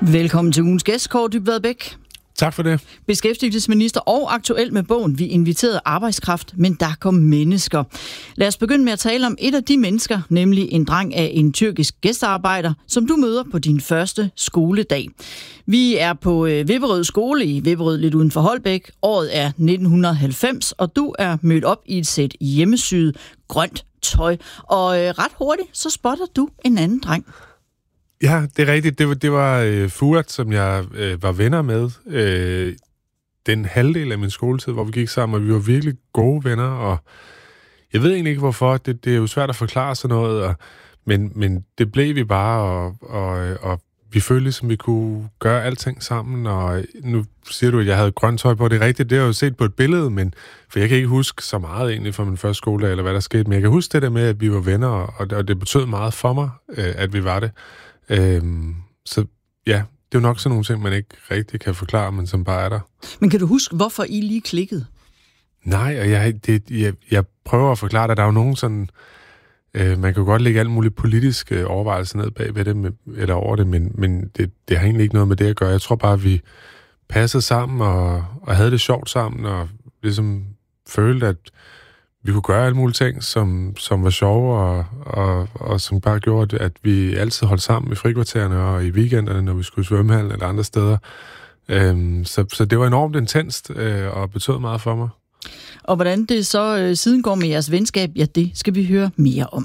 Velkommen til ugens gæst, Kaare Dybvad Bek. Tak for det. Beskæftigelsesminister og aktuel med bogen Vi inviterede arbejdskraft, men der kom mennesker. Lad os begynde med at tale om et af de mennesker, nemlig en dreng af en tyrkisk gæstearbejder, som du møder på din første skoledag. Vi er på Vipperød skole i Vipperød lidt uden for Holbæk. Året er 1990, og du er mødt op i et sæt hjemmesyet grønt tøj. Og ret hurtigt, så spotter du en anden dreng. Ja, det er rigtigt. Det var Fuad, som jeg var venner med den halvdel af min skoletid, hvor vi gik sammen, og vi var virkelig gode venner, og jeg ved egentlig ikke, hvorfor. Det er jo svært at forklare sådan noget, men det blev vi bare, og vi følte ligesom, vi kunne gøre alting sammen, og nu siger du, at jeg havde grønt tøj på. Det er rigtigt, det har jeg jo set på et billede, for jeg kan ikke huske så meget egentlig fra min første skoledag, eller hvad der skete, men jeg kan huske det der med, at vi var venner, og det betød meget for mig, at vi var det. Så ja, det er jo nok sådan nogle ting, man ikke rigtig kan forklare, men som bare er der. Men kan du huske, hvorfor I lige klikkede? Nej, og jeg prøver at forklare dig. Der er jo nogen sådan... man kan godt lægge alt muligt politisk overvejelse ned bag ved det, eller over det, men det har egentlig ikke noget med det at gøre. Jeg tror bare, at vi passede sammen og havde det sjovt sammen, og ligesom følte, at vi kunne gøre alle mulige ting, som var sjove, og som bare gjorde, at vi altid holdt sammen i frikvartererne og i weekenderne, når vi skulle i svømmehallen eller andre steder. Så det var enormt intenst og betød meget for mig. Og hvordan det så siden går med jeres venskab, ja, det skal vi høre mere om.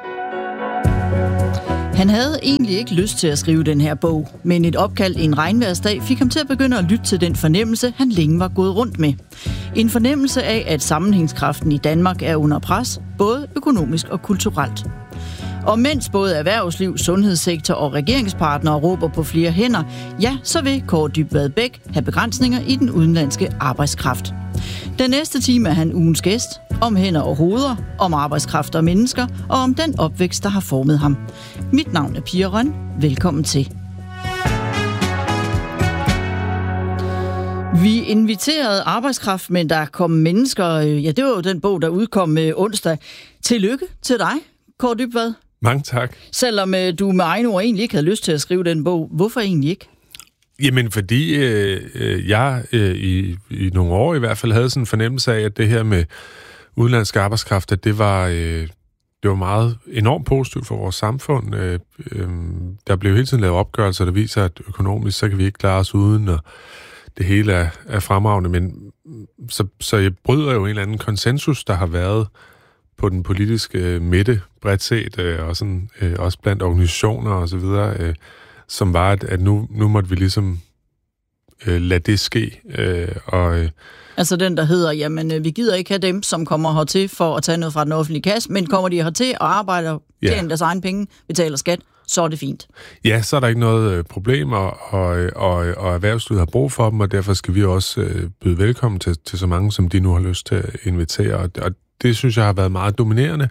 Han havde egentlig ikke lyst til at skrive den her bog, men et opkald en regnvejrsdag fik ham til at begynde at lytte til den fornemmelse, han længe var gået rundt med. En fornemmelse af, at sammenhængskraften i Danmark er under pres, både økonomisk og kulturelt. Og mens både erhvervsliv, sundhedssektor og regeringspartnere råber på flere hænder, ja, så vil Kaare Dybvad Bek have begrænsninger i den udenlandske arbejdskraft. Den næste time er han ugens gæst, om hænder og hoveder, om arbejdskraft og mennesker, og om den opvækst, der har formet ham. Mit navn er Pia Røn. Velkommen til. Vi inviterede arbejdskraft, men der kom mennesker. Ja, det var jo den bog, der udkom onsdag. Tillykke til dig, Kaare Dybvad. Mange tak. Selvom du med egne ord egentlig ikke havde lyst til at skrive den bog. Hvorfor egentlig ikke? Jamen, fordi jeg i nogle år i hvert fald havde sådan en fornemmelse af, at det her med udenlandsk arbejdskraft, at det var meget enormt positivt for vores samfund. Der blev hele tiden lavet opgørelser, der viser, at økonomisk, så kan vi ikke klare os uden, og det hele er fremragende. Men så jeg bryder jo en eller anden konsensus, der har været på den politiske midte, bredt set, og sådan, også blandt organisationer og så videre, som var, at nu måtte vi ligesom lade det ske. Altså den, der hedder, jamen vi gider ikke have dem, som kommer hertil for at tage noget fra den offentlige kasse, men kommer de hertil og arbejder, tjener deres egen penge, betaler skat, så er det fint. Ja, så er der ikke noget problem, og erhvervslivet har brug for dem, og derfor skal vi også byde velkommen til så mange, som de nu har lyst til at invitere. Og det synes jeg har været meget dominerende.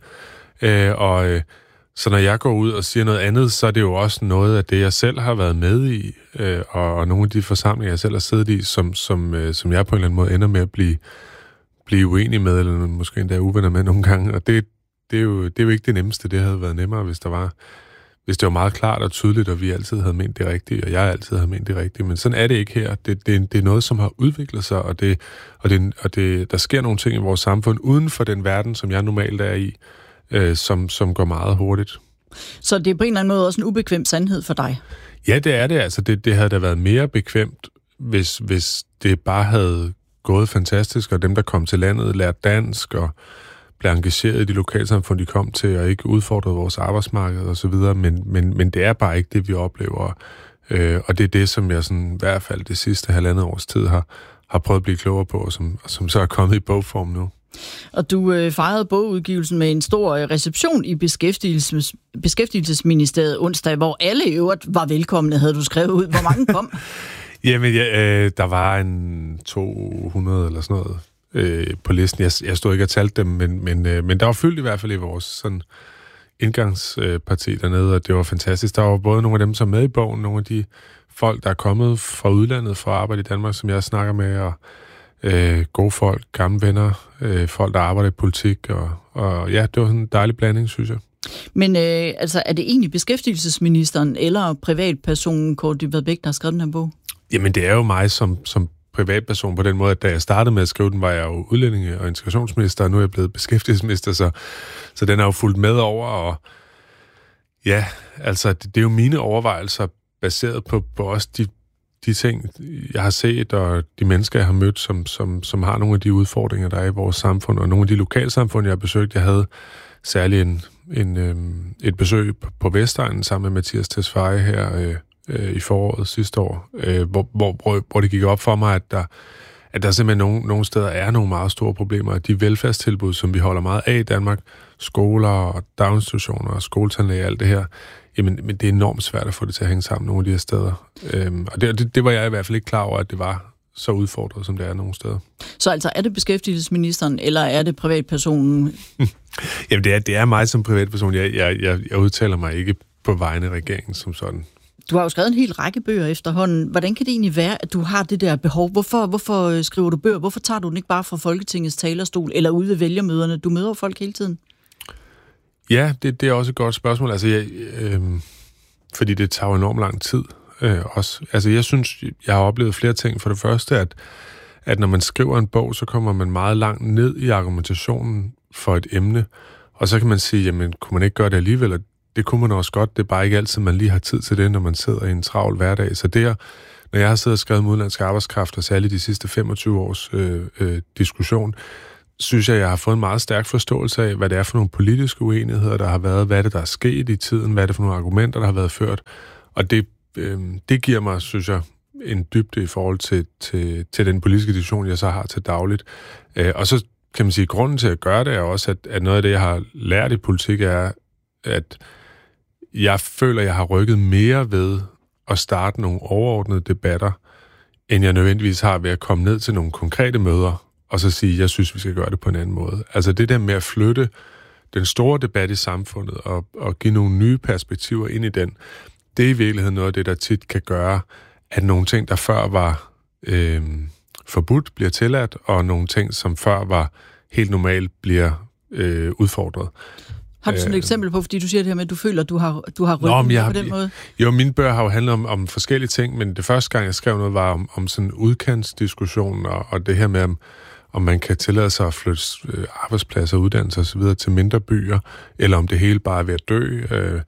Så når jeg går ud og siger noget andet, så er det jo også noget af det, jeg selv har været med i, og nogle af de forsamlinger, jeg selv har siddet i, som jeg på en eller anden måde ender med at blive uenig med, eller måske endda uvenner med nogle gange. Og det er jo ikke det nemmeste. Det havde været nemmere, hvis det var meget klart og tydeligt, og vi altid havde ment det rigtige, og jeg altid havde ment det rigtige. Men sådan er det ikke her. Det er noget, som har udviklet sig, og der sker nogle ting i vores samfund uden for den verden, som jeg normalt er i, som går meget hurtigt. Så det er på en eller anden måde også en ubekvem sandhed for dig? Ja, det er det. Altså, det havde da været mere bekvemt, hvis det bare havde gået fantastisk, og dem, der kom til landet, lærte dansk, og blev engageret i de lokalsamfund, de kom til, og ikke udfordrede vores arbejdsmarked og så videre, men det er bare ikke det, vi oplever. Og det er det, som jeg sådan, i hvert fald det sidste 1,5 års tid har prøvet at blive klogere på, og som så er kommet i bogform nu. Og du fejrede bogudgivelsen med en stor reception i Beskæftigelsesministeriet onsdag, hvor alle i øvrigt var velkomne, havde du skrevet ud. Hvor mange kom? Jamen, der var en 200 eller sådan noget på listen. Jeg stod ikke og talte dem, men der var fyldt i hvert fald i vores sådan indgangsparti dernede, og det var fantastisk. Der var både nogle af dem, som er med i bogen, nogle af de folk, der er kommet fra udlandet for at arbejde i Danmark, som jeg snakker med, og gode folk, gamle venner, folk, der arbejder i politik, og ja, det var sådan en dejlig blanding, synes jeg. Men altså, er det egentlig beskæftigelsesministeren eller privatpersonen Kaare Dybvad Bek, der har skrevet den her bog? Jamen, det er jo mig som privatperson på den måde, at da jeg startede med at skrive den, var jeg jo udlændinge- og integrationsminister, og nu er jeg blevet beskæftigelsesminister, så den er jo fulgt med over, og ja, altså, det er jo mine overvejelser baseret på også de ting, jeg har set, og de mennesker, jeg har mødt, som har nogle af de udfordringer, der er i vores samfund, og nogle af de lokalsamfund, jeg har besøgt. Jeg havde særligt et besøg på Vestegnen sammen med Mathias Tesfaye her i foråret sidste år, hvor det gik op for mig, at der simpelthen nogle steder er nogle meget store problemer. De velfærdstilbud, som vi holder meget af i Danmark, skoler og daginstitutioner og skoletandlæge og alt det her, jamen, men det er enormt svært at få det til at hænge sammen nogle af de her steder. Og det var jeg i hvert fald ikke klar over, at det var så udfordret, som det er nogle steder. Så altså, er det beskæftigelsesministeren, eller er det privatpersonen? Jamen, det er mig som privatperson. Jeg udtaler mig ikke på vegne af regeringen som sådan. Du har jo skrevet en hel række bøger efterhånden. Hvordan kan det egentlig være, at du har det der behov? Hvorfor skriver du bøger? Hvorfor tager du den ikke bare fra Folketingets talerstol, eller ude ved vælgermøderne? Du møder folk hele tiden. Ja, det er også et godt spørgsmål. Altså, fordi det tager enormt lang tid også. Altså, jeg synes, jeg har oplevet flere ting. For det første, at når man skriver en bog, så kommer man meget langt ned i argumentationen for et emne. Og så kan man sige, jamen, kunne man ikke gøre det alligevel? Det kunne man også godt. Det er bare ikke altid, man lige har tid til det, når man sidder i en travl hverdag. Så når jeg har siddet og skrevet om udenlandsk arbejdskraft, og særligt de sidste 25 års diskussion, synes jeg har fået en meget stærk forståelse af, hvad det er for nogle politiske uenigheder, der har været, hvad det der er sket i tiden, hvad det er for nogle argumenter, der har været ført. Og det giver mig, synes jeg, en dybde i forhold til den politiske diskussion, jeg så har til dagligt. Og så kan man sige, at grunden til at gøre det er også, at noget af det, jeg har lært i politik, er, at jeg føler, at jeg har rykket mere ved at starte nogle overordnede debatter, end jeg nødvendigvis har ved at komme ned til nogle konkrete møder, og så sige, at jeg synes, vi skal gøre det på en anden måde. Altså det der med at flytte den store debat i samfundet og give nogle nye perspektiver ind i den, det er i virkeligheden noget af det, der tit kan gøre, at nogle ting, der før var forbudt, bliver tilladt, og nogle ting, som før var helt normalt, bliver udfordret. Har du sådan et eksempel på, fordi du siger det her med, at du føler, at du har rykket på den måde? Jo, mine bøger har jo handlet om forskellige ting, men det første gang, jeg skrev noget, var om sådan en udkantsdiskussion, og det her med, om man kan tillade sig at flytte arbejdspladser, uddannelser osv. til mindre byer, eller om det hele bare er ved at dø.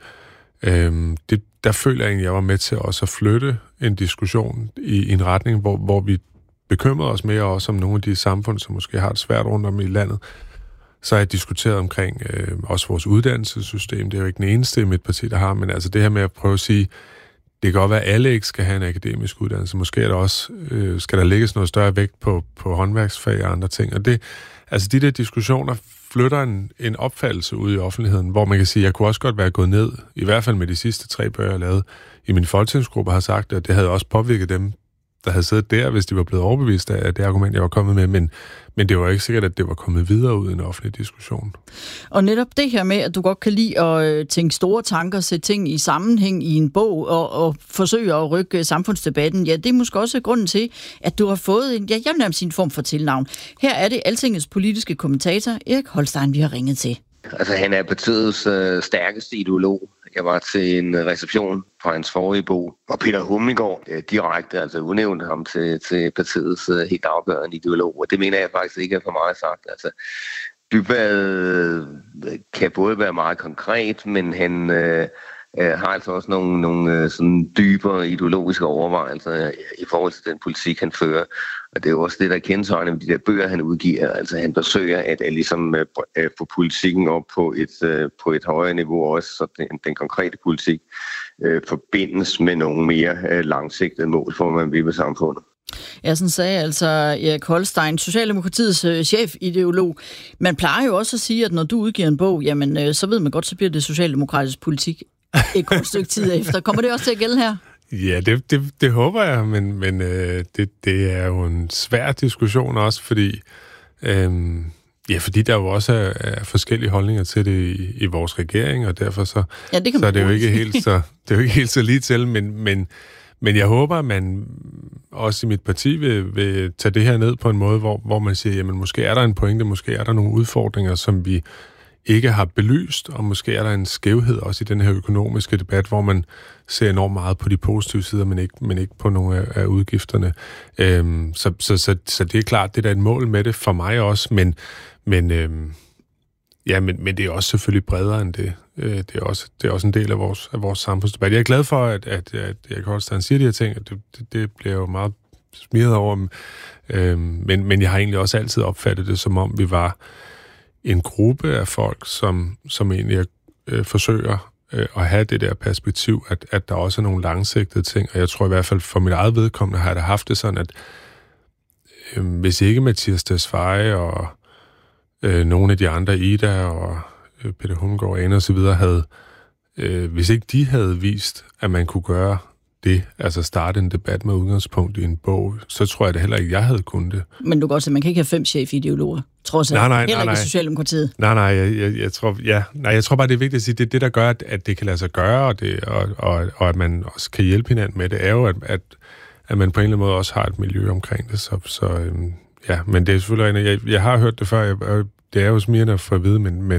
Der føler jeg egentlig, at jeg var med til også at flytte en diskussion i en retning, hvor vi bekymrede os mere også om nogle af de samfund, som måske har det svært rundt om i landet. Så har jeg diskuteret omkring også vores uddannelsessystem. Det er jo ikke den eneste i mit parti, der har, men altså det her med at prøve at sige, det kan godt være, at alle ikke skal have en akademisk uddannelse. Måske er der også, skal der lægges noget større vægt på håndværksfag og andre ting. Og altså de der diskussioner flytter en opfattelse ud i offentligheden, hvor man kan sige, at jeg kunne også godt være gået ned, i hvert fald med de sidste 3 bøger, jeg lavede i min folketingsgruppe, har sagt, at det havde også påvirket dem, der havde siddet der, hvis de var blevet overbevist af det argument, jeg var kommet med, men det var ikke sikkert, at det var kommet videre ud i en offentlig diskussion. Og netop det her med, at du godt kan lide at tænke store tanker, sætte ting i sammenhæng i en bog og forsøge at rykke samfundsdebatten, ja, det er måske også grunden til, at du har fået jeg vil nærmest sige en form for tilnavn. Her er det Altingets politiske kommentator, Erik Holstein, vi har ringet til. Altså, han er partiets stærkeste ideolog. Jeg var til en reception fra hans forrige bog, og Peter Hummelgaard direkte udnævnte ham til partiets helt afgørende ideolog, og det mener jeg faktisk ikke er for meget sagt. Altså, Dybvad kan både være meget konkret, men han har altså også nogle sådan dybere ideologiske overvejelser i forhold til den politik, han fører. Og det er jo også det, der kendetegner med de der bøger, han udgiver. Altså han forsøger at ligesom få politikken op på et højere niveau også, så den konkrete politik forbindes med nogle mere langsigtede mål for, hvad man vil med samfundet. Ja, sådan sagde altså Erik Holstein, Socialdemokratiets chefideolog. Man plejer jo også at sige, at når du udgiver en bog, jamen så ved man godt, så bliver det socialdemokratisk politik et kort stykke tid efter. Kommer det også til at gælde her? Ja, det håber jeg, men det er jo en svær diskussion også, fordi der jo også er forskellige holdninger til det i vores regering, og derfor så er det jo ikke helt så lige til, men jeg håber, at man også i mit parti vil tage det her ned på en måde, hvor man siger, jamen måske er der en pointe, måske er der nogle udfordringer, som vi ikke har belyst, og måske er der en skævhed også i den her økonomiske debat, hvor man ser enormt meget på de positive sider, men ikke på nogle af udgifterne. Så det er klart, det er et mål med det for mig også, men det er også selvfølgelig bredere end det. Det er også en del af vores samfundsdebat. Jeg er glad for, at Erik Holstein siger de her ting, og det bliver jo meget smiret over, men jeg har egentlig også altid opfattet det, som om vi var en gruppe af folk, som egentlig forsøger at have det der perspektiv, at der også er nogle langsigtede ting, og jeg tror i hvert fald for mit eget vedkommende har jeg da haft det sådan, at hvis ikke Mathias Tesfaye og nogle af de andre, Ida og Peter Hummelgaard og Ane og så videre, havde, hvis ikke de havde vist, at man kunne gøre det, altså starte en debat med udgangspunkt i en bog, så tror jeg da heller ikke, jeg havde kunnet det. Men du kan godt se, man kan ikke have 5 chefideologer, trods alt. Heller ikke i Socialdemokratiet. Jeg tror bare, det er vigtigt at sige, det er det, der gør, at det kan lade sig gøre, og at man også kan hjælpe hinanden med det, er jo, at man på en eller anden måde også har et miljø omkring det. Men det er selvfølgelig jeg har hørt det før, det er jo smirrende for at vide,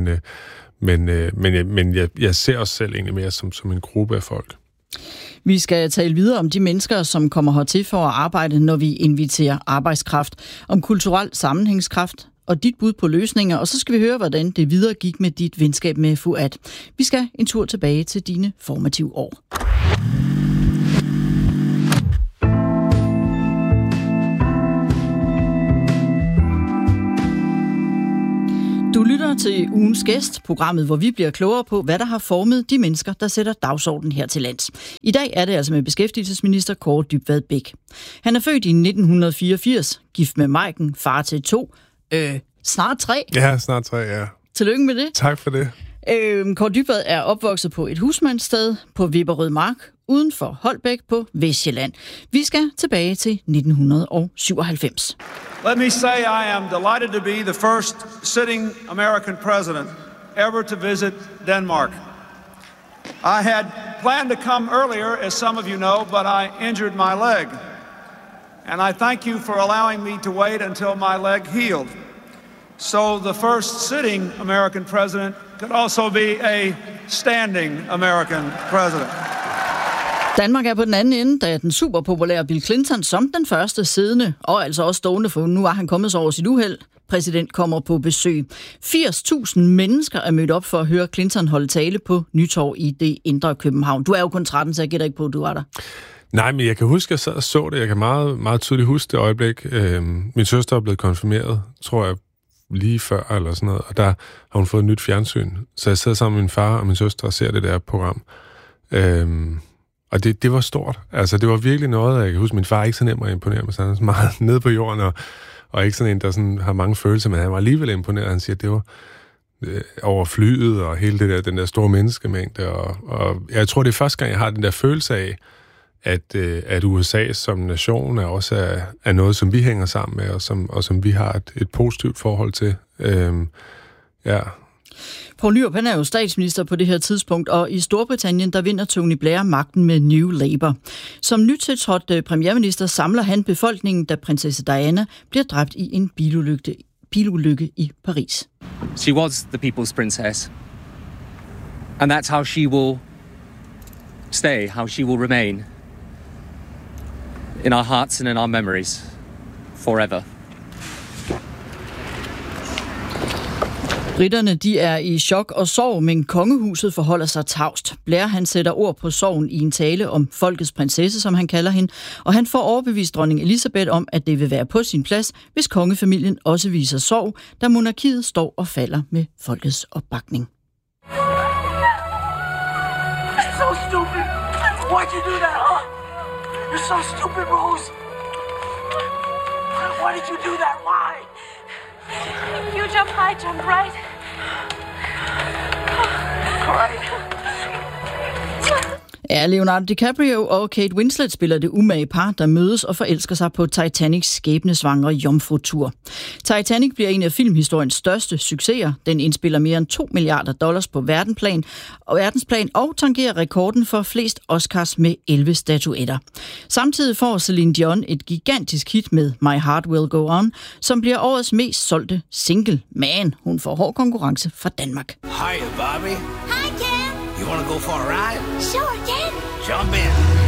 men jeg ser os selv egentlig mere som en gruppe af folk. Vi skal tale videre om de mennesker, som kommer hertil for at arbejde, når vi inviterer arbejdskraft, om kulturel sammenhængskraft og dit bud på løsninger, og så skal vi høre, hvordan det videre gik med dit venskab med Fuad. Vi skal en tur tilbage til dine formative år. Du lytter til ugens gæst, programmet, hvor vi bliver klogere på, hvad der har formet de mennesker, der sætter dagsordenen her til lands. I dag er det altså med beskæftigelsesminister Kaare Dybvad Bek. Han er født i 1984, gift med Maiken, far til 2, snart 3. Ja, snart 3, ja. Tillykke med det. Tak for det. Kaare Dybvad er opvokset på et husmandssted på Vipperød Mark, uden for Holbæk på Vestsjælland. Vi skal tilbage til 1997. Let me say I am delighted to be the first sitting American president ever to visit Denmark. I had planned to come earlier, as some of you know, but I injured my leg. And I thank you for allowing me to wait until my leg healed. So the first sitting American president could also be a standing American president. Danmark er på den anden ende, da den superpopulære Bill Clinton som den første siddende, og altså også stående, for nu er han kommet så over sit uheld, præsident kommer på besøg. 80.000 mennesker er mødt op for at høre Clinton holde tale på Nytorv i det indre København. Du er jo kun 13, så jeg gætter ikke på, at du var der. Nej, men jeg kan huske, at jeg sad og så det. Jeg kan meget, meget tydeligt huske det øjeblik. Min søster er blevet konfirmeret, tror jeg, lige før eller sådan noget, og der har hun fået et nyt fjernsyn. Så jeg sidder sammen med min far og min søster og ser det der program. Og det var stort. Altså, det var virkelig noget, jeg kan huske, min far er ikke så nem at imponere med, så han er så meget nede på jorden, og ikke sådan en, der sådan har mange følelser, men han var alligevel imponeret. Han siger, at det var over flyet og hele det der, den der store menneskemængde, og jeg tror, det er første gang, jeg har den der følelse af, at USA som nation også er noget, som vi hænger sammen med, og som vi har et positivt forhold til. Ja. Poul Nyrup, han er jo statsminister på det her tidspunkt, og i Storbritannien, der vinder Tony Blair magten med New Labour. Som nytiltrådt premierminister samler han befolkningen, da prinsesse Diana bliver dræbt i en bilulykke i Paris. She was the people's princess. And that's how she will stay, how she will remain in our hearts and in our memories forever. Briterne, de er i chok og sorg, men kongehuset forholder sig tavst. Blair, han sætter ord på sorgen i en tale om folkets prinsesse, som han kalder hende, og han får overbevist dronning Elizabeth om, at det vil være på sin plads, hvis kongefamilien også viser sorg, da monarkiet står og falder med folkets opbakning. You're so stupid. Why'd you do that, huh? You're so stupid, Rose. Why did you do that? Why? You jump high, jump right. Ja, Leonardo DiCaprio og Kate Winslet spiller det umage par, der mødes og forelsker sig på Titanics skæbnesvangre jomfrutur. Titanic bliver en af filmhistoriens største succeser. Den indspiller mere end $2 milliarder på verdensplan og tangerer rekorden for flest Oscars med 11 statuetter. Samtidig får Celine Dion et gigantisk hit med My Heart Will Go On, som bliver årets mest solgte single. Men hun får hård konkurrence fra Danmark. Hiya, Bobby. Hi, Ken. You want to go for a ride? Sure, Ken. Jump in.